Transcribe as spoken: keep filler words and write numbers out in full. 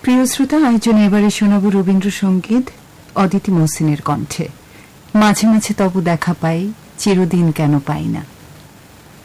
প্রিয় শ্রোতা, আয়োজনে এবারে শোনাব রবীন্দ্রসঙ্গীত অদিতি মহসিনের কণ্ঠে। মাঝে মাঝে তবু দেখা পাই, চিরদিন কেন পাই না।